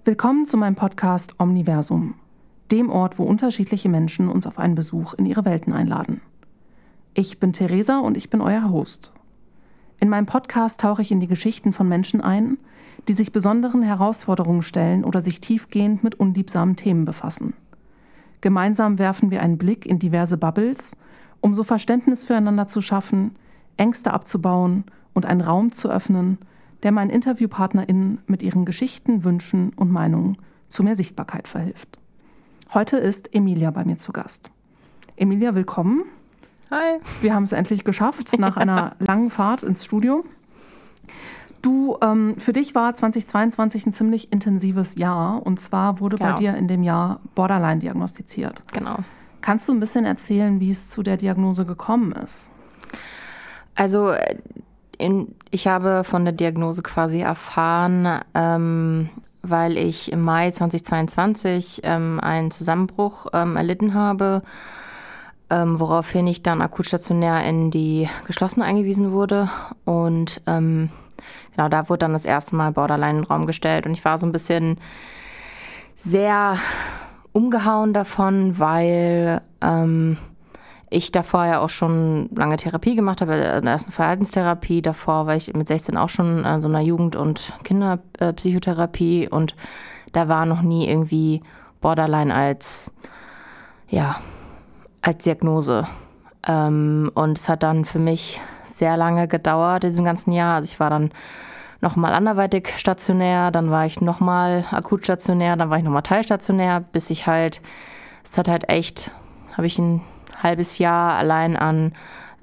Willkommen zu meinem Podcast Omniversum, dem Ort, wo unterschiedliche Menschen uns auf einen Besuch in ihre Welten einladen. Ich bin Theresa und ich bin euer Host. In meinem Podcast tauche ich in die Geschichten von Menschen ein, die sich besonderen Herausforderungen stellen oder sich tiefgehend mit unliebsamen Themen befassen. Gemeinsam werfen wir einen Blick in diverse Bubbles, um so Verständnis füreinander zu schaffen, Ängste abzubauen und einen Raum zu öffnen, der meinen InterviewpartnerInnen mit ihren Geschichten, Wünschen und Meinungen zu mehr Sichtbarkeit verhilft. Heute ist Emilia bei mir zu Gast. Emilia, willkommen. Hi. Wir haben es endlich geschafft, nach einer langen Fahrt ins Studio. Du, für dich war 2022 ein ziemlich intensives Jahr. Und zwar wurde bei dir in dem Jahr Borderline diagnostiziert. Genau. Kannst du ein bisschen erzählen, wie es zu der Diagnose gekommen ist? Also ich habe von der Diagnose quasi erfahren, weil ich im Mai 2022 einen Zusammenbruch erlitten habe, woraufhin ich dann akut stationär in die Geschlossene eingewiesen wurde. Und genau, da wurde dann das erste Mal Borderline in den Raum gestellt. Und ich war so ein bisschen sehr umgehauen davon, weil ich davor ja auch schon lange Therapie gemacht habe, in der ersten Verhaltenstherapie. Davor war ich mit 16 auch schon in so einer Jugend- und Kinderpsychotherapie. Und da war noch nie irgendwie Borderline als Diagnose. Und es hat dann für mich sehr lange gedauert, diesem ganzen Jahr. Also ich war dann nochmal anderweitig stationär, dann war ich nochmal akut stationär, dann war ich nochmal teilstationär, bis ich halt, es hat halt echt, habe ich ein halbes Jahr allein an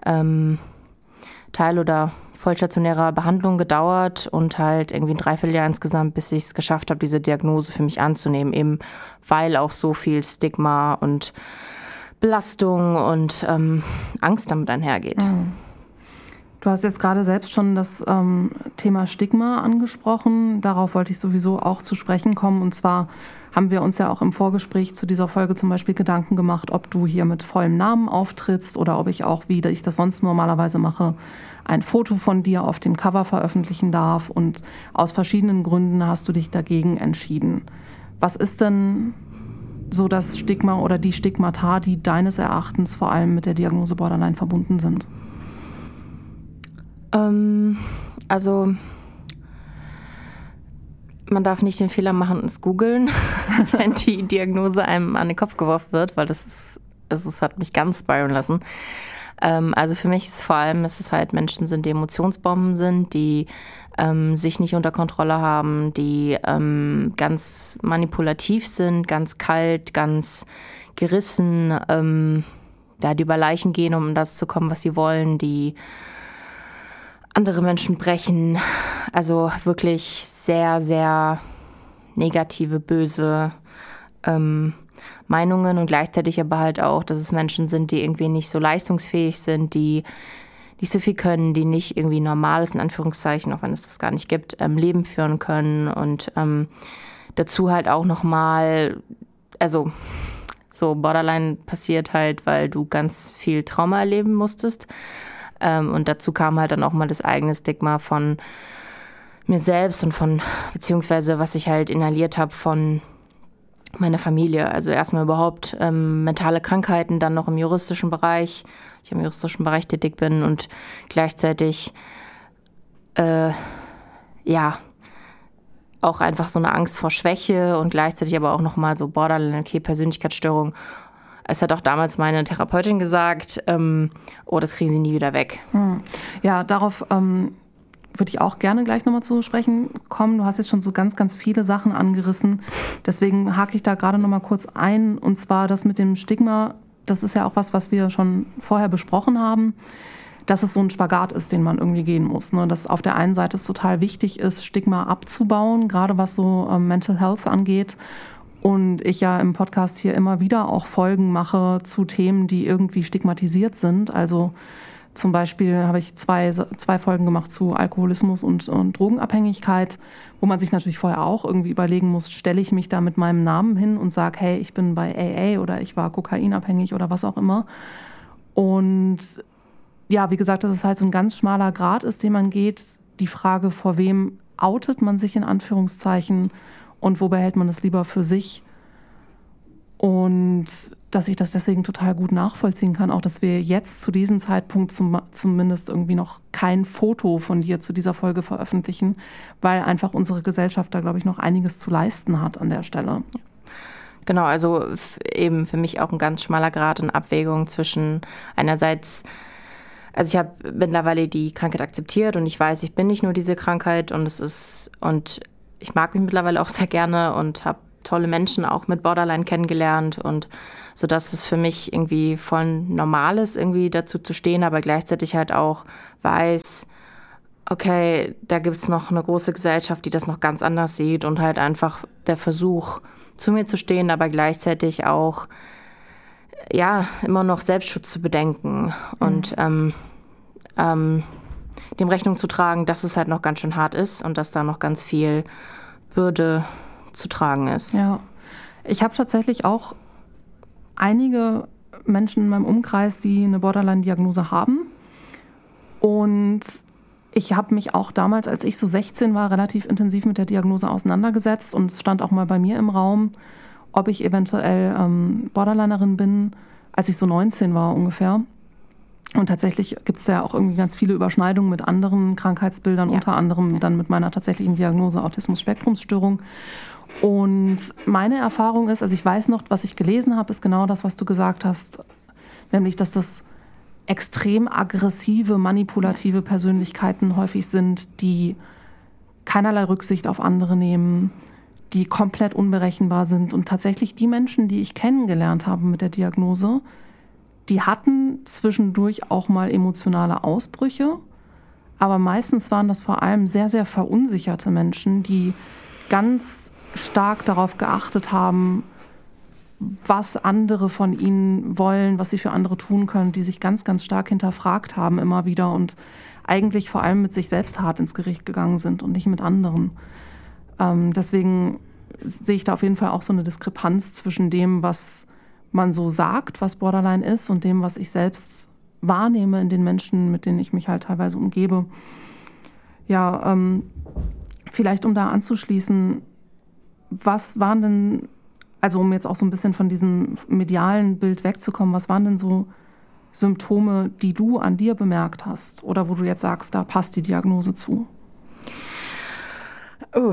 teil- oder vollstationärer Behandlung gedauert und halt irgendwie ein Dreivierteljahr insgesamt, bis ich es geschafft habe, diese Diagnose für mich anzunehmen, eben weil auch so viel Stigma und Belastung und Angst damit einhergeht. Du hast jetzt gerade selbst schon das Thema Stigma angesprochen. Darauf wollte ich sowieso auch zu sprechen kommen. Und zwar haben wir uns ja auch im Vorgespräch zu dieser Folge zum Beispiel Gedanken gemacht, ob du hier mit vollem Namen auftrittst oder ob ich auch, wie ich das sonst normalerweise mache, ein Foto von dir auf dem Cover veröffentlichen darf. Und aus verschiedenen Gründen hast du dich dagegen entschieden. Was ist denn so das Stigma oder die Stigmata, die deines Erachtens vor allem mit der Diagnose Borderline verbunden sind? Also man darf nicht den Fehler machen und es googeln, wenn die Diagnose einem an den Kopf geworfen wird, weil das hat mich ganz spiralen lassen. Also für mich ist vor allem, dass es halt Menschen sind, die Emotionsbomben sind, die sich nicht unter Kontrolle haben, die ganz manipulativ sind, ganz kalt, ganz gerissen, die über Leichen gehen, um das zu kommen, was sie wollen, die andere Menschen brechen. Also wirklich sehr, sehr negative, böse Meinungen und gleichzeitig aber halt auch, dass es Menschen sind, die irgendwie nicht so leistungsfähig sind, die nicht so viel können, die nicht irgendwie normales, in Anführungszeichen, auch wenn es das gar nicht gibt, Leben führen können und dazu halt auch nochmal, also so Borderline passiert halt, weil du ganz viel Trauma erleben musstest und dazu kam halt dann auch mal das eigene Stigma von mir selbst und von, beziehungsweise was ich halt inhaliert habe von meiner Familie. Also erstmal überhaupt mentale Krankheiten, dann noch im juristischen Bereich. Ich im juristischen Bereich tätig bin und gleichzeitig auch einfach so eine Angst vor Schwäche und gleichzeitig aber auch nochmal so Borderline, Persönlichkeitsstörung. Es hat auch damals meine Therapeutin gesagt, das kriegen sie nie wieder weg. Ja, darauf würde ich auch gerne gleich nochmal zu sprechen kommen. Du hast jetzt schon so ganz, ganz viele Sachen angerissen. Deswegen hake ich da gerade nochmal kurz ein. Und zwar das mit dem Stigma, das ist ja auch was wir schon vorher besprochen haben, dass es so ein Spagat ist, den man irgendwie gehen muss. Ne? Dass auf der einen Seite es total wichtig ist, Stigma abzubauen, gerade was so Mental Health angeht. Und ich ja im Podcast hier immer wieder auch Folgen mache zu Themen, die irgendwie stigmatisiert sind. Also zum Beispiel habe ich zwei Folgen gemacht zu Alkoholismus und Drogenabhängigkeit, wo man sich natürlich vorher auch irgendwie überlegen muss, stelle ich mich da mit meinem Namen hin und sage, hey, ich bin bei AA oder ich war kokainabhängig oder was auch immer. Und ja, wie gesagt, dass es halt so ein ganz schmaler Grat ist, den man geht. Die Frage, vor wem outet man sich in Anführungszeichen und wo behält man es lieber für sich. Und dass ich das deswegen total gut nachvollziehen kann, auch dass wir jetzt zu diesem Zeitpunkt zumindest irgendwie noch kein Foto von dir zu dieser Folge veröffentlichen, weil einfach unsere Gesellschaft da, glaube ich, noch einiges zu leisten hat an der Stelle. Genau, also eben für mich auch ein ganz schmaler Grat in Abwägung zwischen einerseits, also ich habe mittlerweile die Krankheit akzeptiert und ich weiß, ich bin nicht nur diese Krankheit und ich mag mich mittlerweile auch sehr gerne und habe tolle Menschen auch mit Borderline kennengelernt und so, dass es für mich irgendwie voll normal ist, irgendwie dazu zu stehen, aber gleichzeitig halt auch weiß, okay, da gibt es noch eine große Gesellschaft, die das noch ganz anders sieht und halt einfach der Versuch, zu mir zu stehen, aber gleichzeitig auch, ja, immer noch Selbstschutz zu bedenken und dem Rechnung zu tragen, dass es halt noch ganz schön hart ist und dass da noch ganz viel Bürde zu tragen ist. Ja, ich habe tatsächlich auch einige Menschen in meinem Umkreis, die eine Borderline-Diagnose haben. Und ich habe mich auch damals, als ich so 16 war, relativ intensiv mit der Diagnose auseinandergesetzt. Und es stand auch mal bei mir im Raum, ob ich eventuell Borderlinerin bin, als ich so 19 war ungefähr. Und tatsächlich gibt es ja auch irgendwie ganz viele Überschneidungen mit anderen Krankheitsbildern, unter anderem dann mit meiner tatsächlichen Diagnose Autismus-Spektrumsstörung. Und meine Erfahrung ist, also ich weiß noch, was ich gelesen habe, ist genau das, was du gesagt hast, nämlich, dass das extrem aggressive, manipulative Persönlichkeiten häufig sind, die keinerlei Rücksicht auf andere nehmen, die komplett unberechenbar sind. Und tatsächlich die Menschen, die ich kennengelernt habe mit der Diagnose, die hatten zwischendurch auch mal emotionale Ausbrüche, aber meistens waren das vor allem sehr, sehr verunsicherte Menschen, die ganz stark darauf geachtet haben, was andere von ihnen wollen, was sie für andere tun können, die sich ganz, ganz stark hinterfragt haben immer wieder und eigentlich vor allem mit sich selbst hart ins Gericht gegangen sind und nicht mit anderen. Deswegen sehe ich da auf jeden Fall auch so eine Diskrepanz zwischen dem, was man so sagt, was Borderline ist, und dem, was ich selbst wahrnehme in den Menschen, mit denen ich mich halt teilweise umgebe. Ja, vielleicht um da anzuschließen, was waren denn, also um jetzt auch so ein bisschen von diesem medialen Bild wegzukommen, was waren denn so Symptome, die du an dir bemerkt hast oder wo du jetzt sagst, da passt die Diagnose zu? Oh.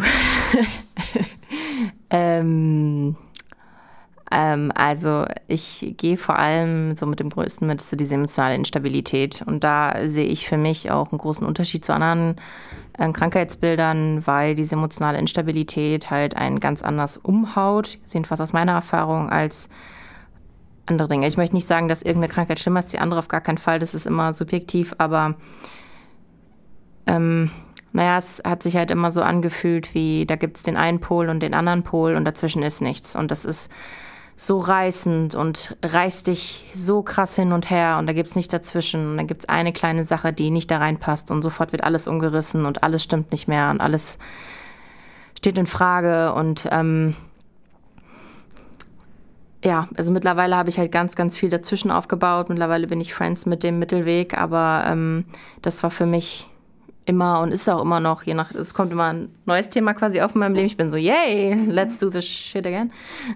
Also ich gehe vor allem so mit dem Größten mit, so diese emotionale Instabilität. Und da sehe ich für mich auch einen großen Unterschied zu anderen Krankheitsbildern, weil diese emotionale Instabilität halt einen ganz anders umhaut, jedenfalls aus meiner Erfahrung, als andere Dinge. Ich möchte nicht sagen, dass irgendeine Krankheit schlimmer ist, die andere auf gar keinen Fall, das ist immer subjektiv, aber es hat sich halt immer so angefühlt, wie da gibt es den einen Pol und den anderen Pol und dazwischen ist nichts. Und das ist so reißend und reißt dich so krass hin und her und da gibt es nichts dazwischen. Und dann gibt es eine kleine Sache, die nicht da reinpasst und sofort wird alles umgerissen und alles stimmt nicht mehr und alles steht in Frage. Und also mittlerweile habe ich halt ganz, ganz viel dazwischen aufgebaut. Mittlerweile bin ich Friends mit dem Mittelweg, aber das war für mich immer und ist auch immer noch, es kommt immer ein neues Thema quasi auf in meinem Leben. Ich bin so, yay, let's do this shit again.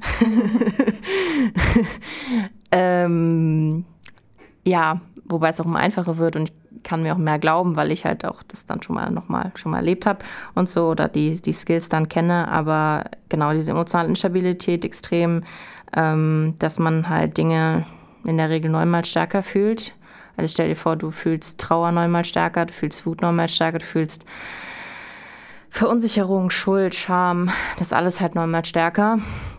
Wobei es auch immer einfacher wird und ich kann mir auch mehr glauben, weil ich halt auch das dann schon mal erlebt habe und so oder die Skills dann kenne. Aber genau, diese emotionale Instabilität extrem, dass man halt Dinge in der Regel neunmal stärker fühlt. Also stell dir vor, du fühlst Trauer neunmal stärker, du fühlst Wut neunmal stärker, du fühlst Verunsicherung, Schuld, Scham, das alles halt neunmal stärker.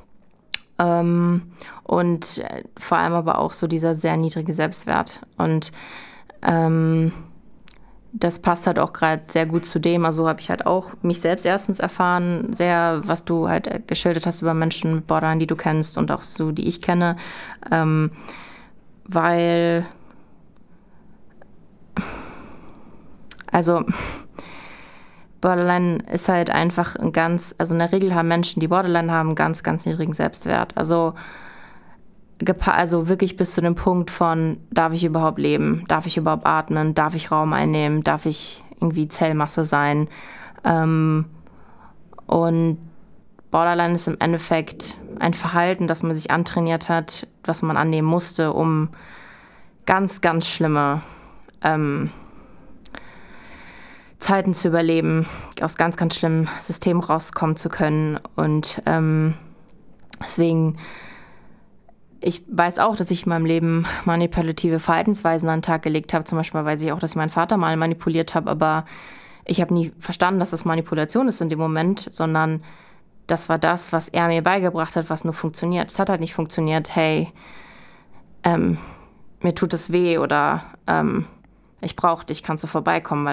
Und vor allem aber auch so dieser sehr niedrige Selbstwert. Und das passt halt auch gerade sehr gut zu dem. Also habe ich halt auch mich selbst erstens erfahren, sehr, was du halt geschildert hast über Menschen mit Borderline, die du kennst und auch so, die ich kenne. Weil Borderline ist halt einfach in der Regel haben Menschen, die Borderline haben, ganz, ganz niedrigen Selbstwert. Also wirklich bis zu dem Punkt von, darf ich überhaupt leben? Darf ich überhaupt atmen? Darf ich Raum einnehmen? Darf ich irgendwie Zellmasse sein? Und Borderline ist im Endeffekt ein Verhalten, das man sich antrainiert hat, was man annehmen musste, um ganz, ganz schlimme Zeiten zu überleben, aus ganz, ganz schlimmen Systemen rauskommen zu können. Und deswegen, ich weiß auch, dass ich in meinem Leben manipulative Verhaltensweisen an den Tag gelegt habe. Zum Beispiel weiß ich auch, dass ich meinen Vater mal manipuliert habe, aber ich habe nie verstanden, dass das Manipulation ist in dem Moment, sondern das war das, was er mir beigebracht hat, was nur funktioniert. Es hat halt nicht funktioniert, hey, mir tut es weh oder ich brauche dich, kannst du vorbeikommen,